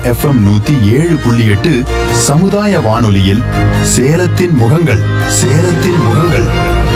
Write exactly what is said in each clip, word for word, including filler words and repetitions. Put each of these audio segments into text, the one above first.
FM நூத்தி ஏழு புள்ளி எட்டு சமுதாய வானொலியில் சேலத்தின் முகங்கள் சேலத்தின் முகங்கள்.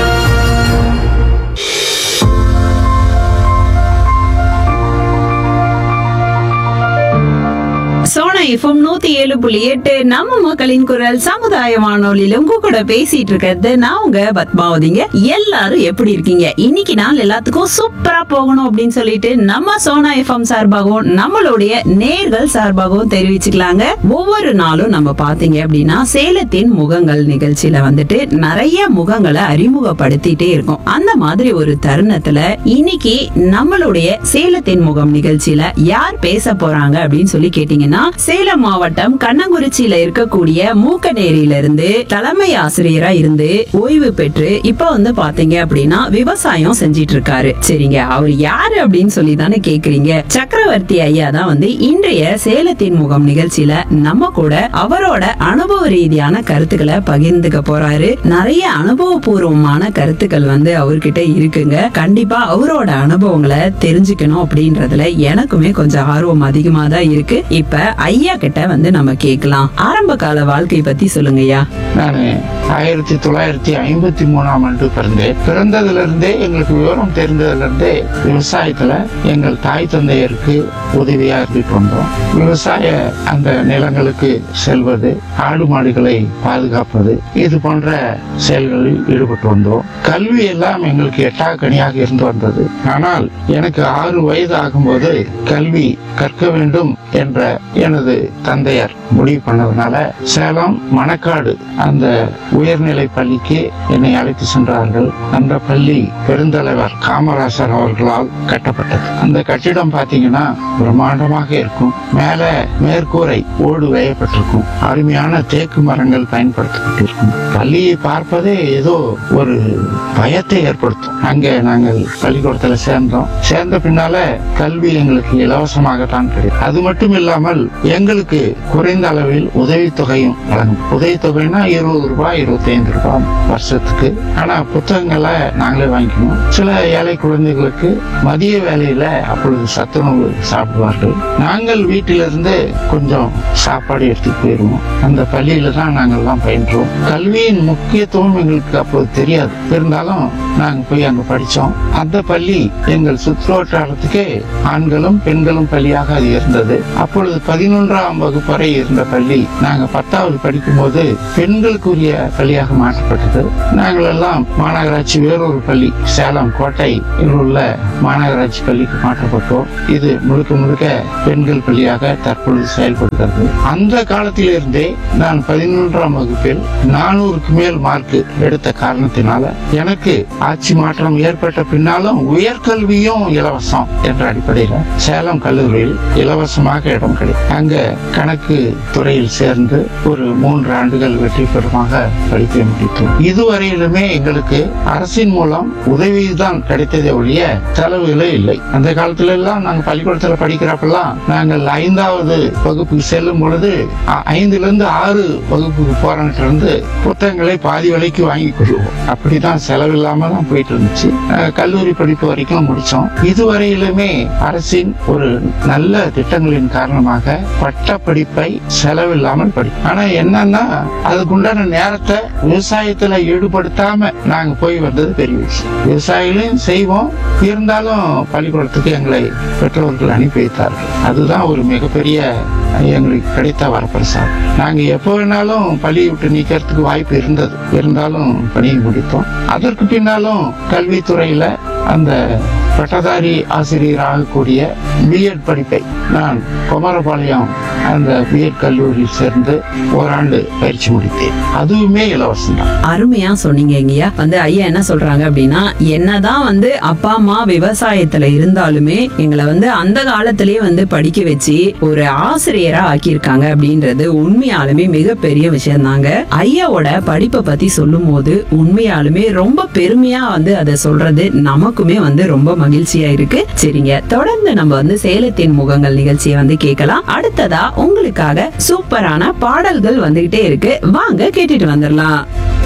சோனா எஃப்எம் நூத்தி ஏழு புள்ளி எட்டு நம்ம மக்களின் குரல் சமுதாய வானொலியில உங்க கூட பேசிட்டு இருக்கிறது நான் உங்க பத்மாவதிங்க. எல்லாரும் எப்படி இருக்கீங்க? இன்னைக்கு நாள் எல்லாத்துக்கும் சூப்பரா போகணும் அப்படின்னு சொல்லிட்டு நம்ம சோனா எஃப்எம் சார்பாகவும் நம்மளுடைய நேர்கள் சார்பாகவும் தெரிவிச்சுக்கலாங்க. ஒவ்வொரு நாளும் நம்ம பாத்தீங்க அப்படின்னா சேலத்தின் முகங்கள் நிகழ்ச்சியில வந்துட்டு நிறைய முகங்களை அறிமுகப்படுத்திட்டே இருக்கோம். அந்த மாதிரி ஒரு தருணத்துல இன்னைக்கு நம்மளுடைய சேலத்தின் முகம் நிகழ்ச்சியில யார் பேச போறாங்க அப்படின்னு சொல்லி கேட்டீங்கன்னா, சேலம் மாவட்டம் கண்ணங்குறிச்சியில இருக்கக்கூடிய மூக்கநேரியில இருந்து தலைமை ஆசிரியரா இருந்து ஓய்வு பெற்று இப்ப வந்து பாத்தீங்க அப்படின்னா விவசாயம் செஞ்சிட்டு இருக்காரு. சரிங்க, அவர் யாரு அப்படின்னு சொல்லி தானே கேக்குறீங்க. சக்கரவர்த்தி ஐயா தான் வந்து இன்றைய சேலத்தின் முகம் நிகழ்ச்சியில நம்ம கூட அவரோட அனுபவ ரீதியான கருத்துக்களை பகிர்ந்துக்க போறாரு. நிறைய அனுபவபூர்வமான கருத்துக்கள் வந்து அவர்கிட்ட இருக்குங்க. கண்டிப்பா அவரோட அனுபவங்களை தெரிஞ்சுக்கணும் அப்படின்றதுல எனக்குமே கொஞ்சம் ஆர்வம் அதிகமா தான் இருக்கு. இப்ப ஐயா கிட்ட வந்து நம்ம கேட்கலாம். ஆரம்ப கால வாழ்க்கை பத்தி சொல்லுங்க ஐயா. நானு ஆயிரத்தி தொள்ளாயிரத்தி ஐம்பத்தி மூணாம் ஆண்டு பிறந்தேன். பிறந்ததுல இருந்தே எங்களுக்கு விவரம் தெரிந்ததுல இருந்தே விவசாயத்துல எங்கள் தாய் தந்தையருக்கு உதவியா இருந்துட்டு வந்தோம். விவசாய அந்த நிலங்களுக்கு செல்வது, ஆடு மாடுகளை பாதுகாப்பது, இது போன்ற செயல்களில் ஈடுபட்டு வந்தோம். கல்வி எல்லாம் எங்களுக்கு எட்டாக்கனியாக இருந்து வந்தது. ஆனால் எனக்கு ஆறு வயது ஆகும்போது கல்வி கற்க வேண்டும் என்ற எனது தந்தையார் முடிவு பண்ணதுனால சேலம் மணக்காடு அந்த உயர்நிலை பள்ளிக்கு என்னை அழைத்து சென்றார்கள். அந்த பள்ளி பெருந்தலைவர் காமராசர் அவர்களால் கட்டப்பட்டது. அந்த கட்டிடம் பாத்தீங்கன்னா பிரம்மாண்டமாக இருக்கும். மேல மேற்கூரை ஓடு வேயப்பட்டிருக்கும். அருமையான தேக்கு மரங்கள் பயன்படுத்தப்பட்டிருக்கும். பள்ளியை பார்ப்பதே ஏதோ ஒரு பயத்தை ஏற்படுத்தும். அங்க நாங்கள் பள்ளிக்கூடத்துல சேர்ந்தோம். சேர்ந்த பின்னால கல்வி எங்களுக்கு இலவசமாகத்தான் கிடைக்கும். அது மட்டும் இல்லாமல் எங்களுக்கு குறைந்த அளவில் உதவித்தொகையும் வழங்கும். உதவித்தொகைனா இருபது ரூபாய் இருபத்தி ஐந்து ரூபாய் வருஷத்துக்கு. ஆனா புத்தகங்களை நாங்களே வாங்கிக்கணும். சில ஏழை குழந்தைகளுக்கு மதிய வேலையில அப்பொழுது சத்துணவு சாப்பிடுவார்கள். நாங்கள் வீட்டிலிருந்து கொஞ்சம் சாப்பாடு எடுத்துட்டு போயிருவோம். அந்த பள்ளியில தான் நாங்கள் எல்லாம் பயின்றோம். கல்வியின் முக்கியத்துவம் எங்களுக்கு அப்போது தெரியாது. இருந்தாலும் நாங்க போய் அங்க படிச்சோம். அந்த பள்ளி எங்கள் சுற்றுவட்டாரத்துக்கே ஆண்களும் பெண்களும் பள்ளியாக அது இருந்தது. அப்பொழுது பதினொன்றாம் வகுப்பு வரை இருந்த பள்ளி நாங்க பத்தாவது படிக்கும் போது பெண்களுக்குரிய பள்ளியாக மாற்றப்பட்டது. நாங்கள் எல்லாம் மாநகராட்சி வேறொரு பள்ளி சேலம் கோட்டை உள்ள மாநகராட்சி பள்ளிக்கு மாற்றப்பட்டோம். இது முழுக்க முழுக்க பெண்கள் பள்ளியாக தற்பொழுது செயல்படுகிறது. அந்த காலத்திலிருந்தே நான் பதினொன்றாம் வகுப்பில் நானூறுக்கு மேல் மார்க் எடுத்த காரணத்தினால எனக்கு ஆட்சி மாற்றம் ஏற்பட்ட பின்னாலும் உயர்கல்வியும் இலவசம் என்ற அடிப்படையில் சேலம் கல்லூரியில் இலவசமாக இடம் கிடைக்கும். அங்க கணக்கு துறையில் சேர்ந்து ஒரு மூன்று ஆண்டுகள் வெற்றி பெறுமாக படிப்பை முடித்தோம். இதுவரையிலுமே எங்களுக்கு அரசின் மூலம் உதவிதான் கிடைத்ததே ஒழிய செலவுகளே இல்லை. அந்த காலத்துல எல்லாம் நாங்க பள்ளிக்கூடத்துல படிக்கிறப்பெல்லாம் நாங்கள் ஐந்தாவது வகுப்புக்கு செல்லும் பொழுது ஐந்துல இருந்து ஆறு வகுப்புக்கு போறவங்க இருந்து புத்தகங்களை பாதி விலைக்கு வாங்கி கொள்வோம். அப்படிதான் செலவில்லாம தான் போயிட்டு இருந்துச்சு. கல்லூரி படிப்பு வரைக்கும் முடிச்சோம். இதுவரையிலுமே அரசின் ஒரு நல்ல திட்டங்களின் காரணமாக பட்ட படிப்பை செலவில்லாமல் படிக்கும். ஆனா என்னன்னா அதுக்குண்டான நேரத்தை விவசாயத்துல ஈடுபடுத்தாம நாங்க போய் வந்தது பெரிய விஷயம். விவசாயிகளையும் செய்வோம், இருந்தாலும் பள்ளிக்கூடத்துக்கு எங்களை பெற்றோர்கள் அனுப்பி வைத்தார்கள். அதுதான் ஒரு மிகப்பெரிய எங்களுக்கு கிடைத்த வரப்பிரசாதம். நாங்க எப்ப வேணாலும் பள்ளியை விட்டு நீக்கிறதுக்கு வாய்ப்பு இருந்தது. இருந்தாலும் பணியை முடித்தோம். அதற்கு பின்னாலும் கல்வித்துறையில அந்த பட்டதாரி ஆசிரியர் ஆகக்கூடிய பிஎட் படிப்பை நான் குமாரபாளையம் அந்த பிஎட் கல்லூரியில் சேர்ந்து ஓராண்டு பயிற்சி முடித்தேன். அதுவுமே இலவசம் தான். அருமையா சொன்னீங்க ஐயா. வந்து ஐயா என்ன சொல்றாங்க அப்படின்னா, என்னதான் வந்து அப்பா அம்மா விவசாயத்துல இருந்தாலுமே எங்களை வந்து அந்த காலத்திலேயே வந்து படிக்க வச்சு ஒரு ஆசிரியரா ஆக்கியிருக்காங்க அப்படின்றது உண்மையாலுமே மிகப்பெரிய விஷயம் தாங்க. ஐயாவோட படிப்பை பத்தி சொல்லும் போது உண்மையாலுமே ரொம்ப பெருமையா வந்து அதை சொல்றது நமக்குமே வந்து ரொம்ப மகிழ்ச்சியா இருக்கு. சரிங்க, தொடர்ந்து நம்ம வந்து சேலத்தின் முகங்கள் நிகழ்ச்சியை வந்து கேட்கலாம். அடுத்ததா உங்களுக்காக சூப்பரான பாடல்கள் வந்துகிட்டே இருக்கு. வாங்க கேட்டுட்டு வந்துடலாம்.